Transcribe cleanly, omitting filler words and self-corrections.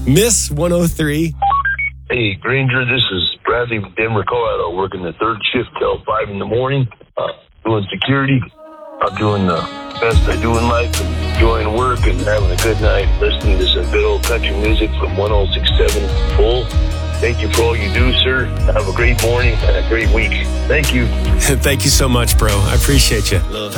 Miss 103. Hey, Granger, this is Bradley from Denver, Colorado, working the third shift till 5 in the morning, doing security. I'm doing the best I do in life, enjoying work and having a good night, listening to some good old country music from 106.7 Full. Thank you for all you do, sir. Have a great morning and a great week. Thank you. Thank you so much, bro. I appreciate you.